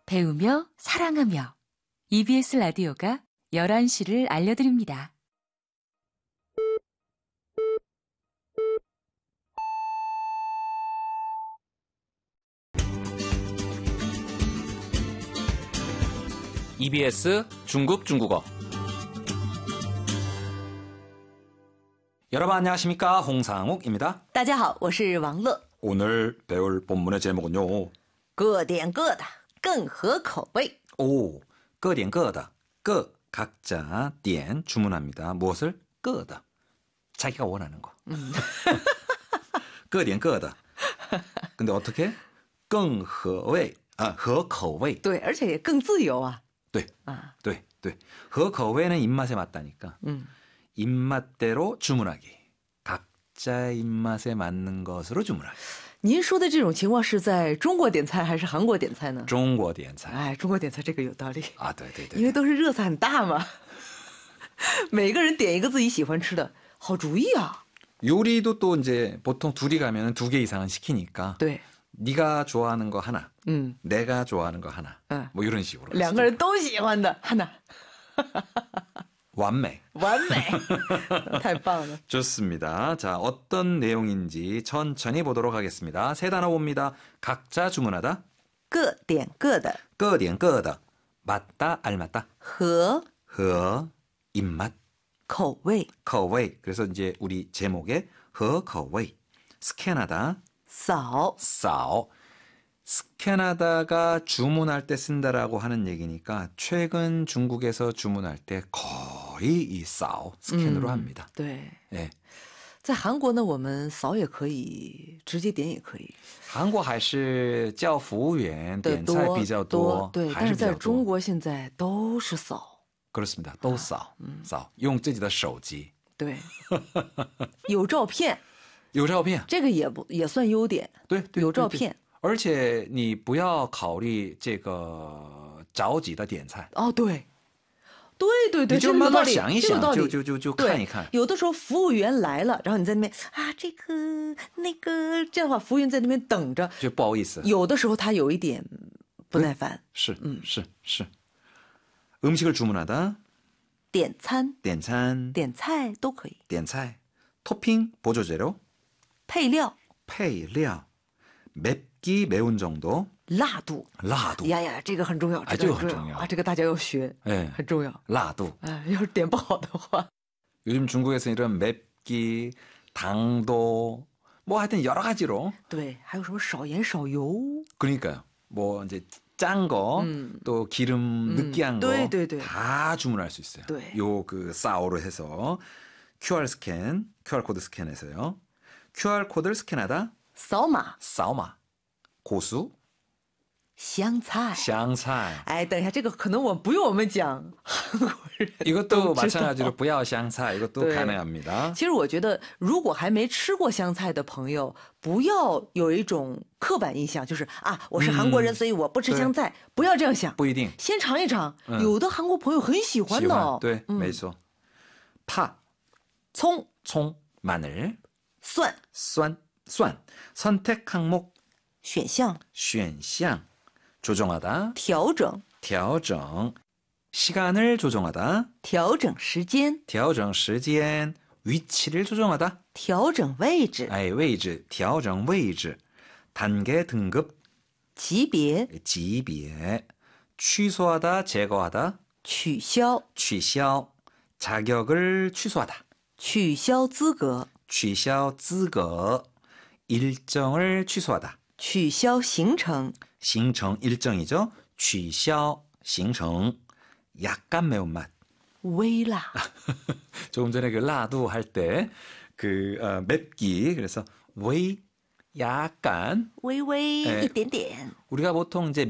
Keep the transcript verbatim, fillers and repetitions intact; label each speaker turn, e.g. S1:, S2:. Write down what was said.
S1: 배우며 사랑하며 이비에스 라디오가 열한 시를 알려드립니다.
S2: 이비에스 중국 중국어. 여러분 안녕하십니까? 홍상욱입니다.
S3: 大家好，我是王乐。
S2: 오늘 배울 본문의 제목은요.
S3: 各点各的，更合口味。
S2: 오, 各点各的. 各 각자 点 주문합니다. 무엇을? 各的. 자기가 원하는 거. 各点各的. 근데 어떻게? 更合味. 아, 合口味.
S3: 对，而且也更自由啊。
S2: 네.
S3: 아.
S2: 네, 네. 合口味는 입맛에 맞다니까.
S3: 음.
S2: 입맛대로 주문하기. 각자의 입맛에 맞는 것으로 주문하기.
S3: 您说的这种情况是在中国点菜还是韩国点菜呢？
S2: 中国点菜。
S3: 哎，中国点菜这个有道理
S2: 啊，对对对，
S3: 因为都是热菜很大嘛，每个人点一个自己喜欢吃的，好主意啊。
S2: 요리도 또 이제 보통 둘이 가면 두 개 이상은 시키니까.
S3: 네.
S2: 네가 좋아하는 거 하나,
S3: 음.
S2: 내가 좋아하는 거 하나,
S3: 응.
S2: 뭐 이런 식으로.
S3: 两个人都喜欢的 하나.
S2: 완美.
S3: 完美. 太棒了.
S2: 좋습니다. 자, 어떤 내용인지 천천히 보도록 하겠습니다. 세 단어 봅니다. 각자 주문하다.
S3: 各点各的.
S2: 各点各的. 맞다, 알맞다.
S3: 合
S2: 和 입맛.
S3: 口味.
S2: 口味. 그래서 이제 우리 제목에 和口味. 스캔하다.
S3: 扫
S2: 扫. 스캔하다가 주문할 때 쓴다라고 하는 얘기니까 최근 중국에서 주문할 때 거의 이扫 스캔으로
S3: 음,
S2: 합니다.
S3: 对.
S2: 네.
S3: 在韩国呢，我们扫也可以，直接点也可以。
S2: 韩国还是叫服务员点菜比较多，
S3: 对，但是在中国现在都是扫。
S2: 그렇습니다. 都扫，扫，用自己的手机。
S3: 对，有照片，
S2: 有照片，
S3: 这个也不也算优点。
S2: 对，
S3: 有照片。
S2: 而且你不要考虑这个着急的点菜。
S3: 哦，对，对对对，
S2: 你就慢慢想一想，就就就就看一看。
S3: 有的时候服务员来了，然后你在那边啊，这个那个，这样的话，服务员在那边等着，
S2: 就不好意思。
S3: 有的时候他有一点不耐烦。
S2: 是，嗯，是是。 음식을 주문하다.
S3: 点餐.
S2: 点餐.
S3: 点菜都可以.
S2: 点菜. 토핑 보조재료.
S3: 配料.
S2: 配料. 맵기 매운 정도.
S3: 辣度.
S2: 辣度.
S3: 야야, 这个很重要.
S2: 아, 这个很重要.
S3: 아, 这个大家要学.
S2: 네.
S3: 很重要.
S2: 辣度.
S3: 아, 要是点不好的话.
S2: 요즘 중국에서 이런 맵기, 당도, 뭐 하여튼 여러 가지로.
S3: 对,还有什么少盐少油.
S2: 그러니까요. 뭐 이제 짠 거,
S3: 음.
S2: 또 기름
S3: 음.
S2: 느끼한 거 다
S3: 네,
S2: 주문할 수 있어요.
S3: 네.
S2: 요 그 싸오로 해서 큐알 스캔, 큐알 코드 스캔해서요. 큐알 코드를 스캔하다.
S3: 扫码.
S2: 扫码. 고수.
S3: 香菜.
S2: 香菜.
S3: 哎，等一下，这个可能我不用我们讲，韩国人
S2: 이것도 마찬가지로 不要香菜, 이것도 가능합니다.
S3: 其实我觉得，如果还没吃过香菜的朋友，不要有一种刻板印象，就是啊，我是韩国人，所以我不吃香菜，不要这样想。
S2: 不一定。
S3: 先尝一尝，有的韩国朋友很喜欢的。
S2: 对，没错。파,
S3: 葱,
S2: 葱, 마늘,
S3: 蒜,
S2: 蒜, 蒜. 선택 항목,
S3: 选项,
S2: 选项. 조정하다,
S3: 调整,
S2: 调整. 시간을 조정하다,
S3: 调整时间,
S2: 调整时间. 위치를 조정하다,
S3: 调整位置,
S2: 아이, 位置, 调整位置. 단계 등급,
S3: 级别,
S2: 级别. 취소하다, 제거하다,
S3: 取消,
S2: 取消. 자격을 취소하다,
S3: 取消资格,
S2: 取消资格. 일정을 취소하다,
S3: 取消行程,
S2: 行程 일정이죠. 取消行程. 약간 매운맛.
S3: 微辣.
S2: 조금 전에 그 라도 할 때 그 어, 맵기 그래서 웨이 약간
S3: 微微一点点.
S2: 우리가 보통 이제